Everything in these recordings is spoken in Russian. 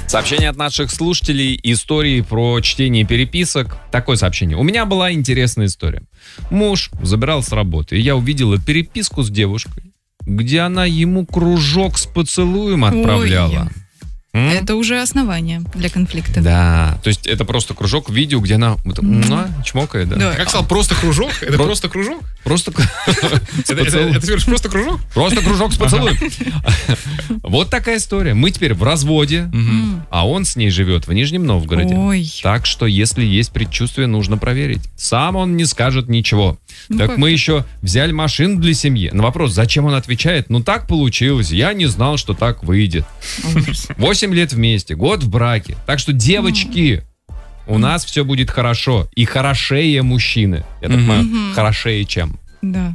Сообщение от наших слушателей, истории про чтение переписок. Такое сообщение. У меня была интересная история. Муж забирал с работы, и я увидела переписку с девушкой, где она ему кружок с поцелуем отправляла. Это уже основание для конфликта. Да, то есть это просто кружок, видео, где она чмокает, да? Да. Как сказал, просто кружок? Это просто кружок? Просто Это всего лишь просто кружок? Просто кружок с поцелуем. Вот такая история. Мы теперь в разводе, а он с ней живет в Нижнем Новгороде. Ой. Так что, если есть предчувствие, нужно проверить. Сам он не скажет ничего. Так мы еще взяли машину для семьи. На вопрос, зачем он отвечает, так получилось. Я не знал, что так выйдет. 8 лет вместе, год в браке. Так что, девочки, у нас все будет хорошо. И хорошее мужчины. Я так понимаю, хорошее чем. Да.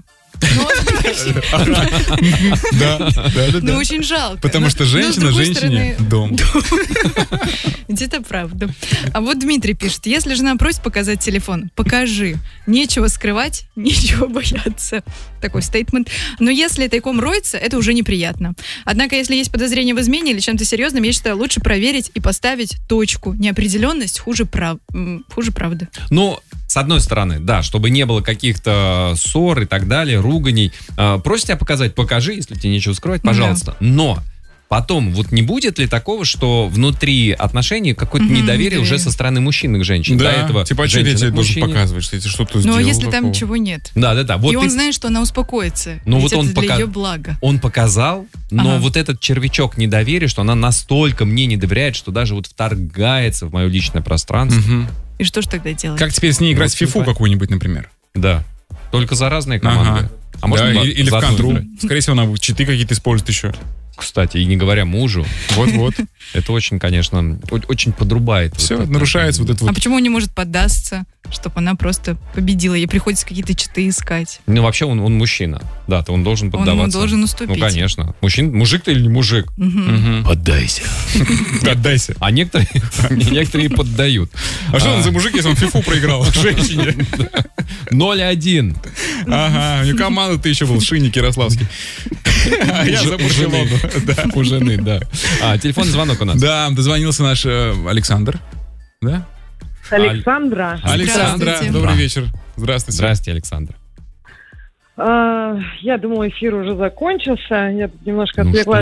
Да. Ну, очень жалко. Потому что женщина женщине дом. Где-то правда. А вот Дмитрий пишет: если жена просит показать телефон, покажи. Нечего скрывать, нечего бояться. Такой стейтмент. Но если тайком роется, это уже неприятно. Однако, если есть подозрение в измене или чем-то серьезном, я считаю, лучше проверить и поставить точку. Неопределенность хуже правды. Ну, с одной стороны, да, чтобы не было каких-то ссор и так далее, руганий. Просят тебя показать, покажи, если тебе нечего скрывать, пожалуйста. Но потом, вот не будет ли такого, что внутри отношений какое-то недоверие уже со стороны мужчины к женщине? Да, до этого типа, что я тебе должен показывать, что я тебе что-то сделал? Ну, а если там такого? ничего нет? Да. Вот и он знает, что она успокоится. Ну, ведь вот это для ее блага. Он показал, но вот этот червячок недоверия, что она настолько мне не доверяет, что даже вот вторгается в мое личное пространство. И что ж тогда делать? Как теперь с ней играть в фифу какую-нибудь, например? Да. Только за разные команды. А может, или в контру. Скорее всего, она читы какие-то использует еще. Кстати, и не говоря мужу. Вот. Это очень, конечно, очень подрубает. Все, нарушается вот это вот. А почему он не может поддаться, чтобы она просто победила? Ей приходится какие-то читы искать. Ну, вообще, он мужчина. Да, то он должен поддаваться. Он должен уступить. Ну, конечно. Мужик ты или не мужик? Поддайся. Отдайся. А некоторые поддают. А что он за мужик, если он фифу проиграл женщине? 0-1. Ага, у него команда-то еще был, Шинник Ярославский. А я за Барселону. У жены, да. Телефонный звонок у нас. Да, дозвонился наш Александр. Да? Александра. Александра, добрый вечер. Здравствуйте. Здравствуйте, Александр. Я думала, эфир уже закончился. Я тут немножко отвлеклась